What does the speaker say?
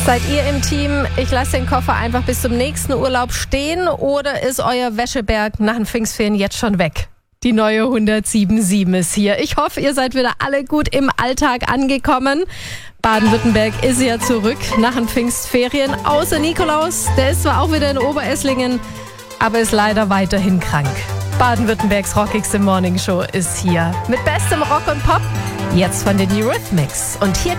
Seid ihr im Team, ich lasse den Koffer einfach bis zum nächsten Urlaub stehen, oder ist euer Wäscheberg nach den Pfingstferien jetzt schon weg? Die neue 107.7 ist hier. Ich hoffe, ihr seid wieder alle gut im Alltag angekommen. Baden-Württemberg ist ja zurück nach den Pfingstferien. Außer Nikolaus, der ist zwar auch wieder in Oberesslingen, aber ist leider weiterhin krank. Baden-Württembergs rockigste Morningshow ist hier. Mit bestem Rock und Pop, jetzt von den Eurythmics. Und hier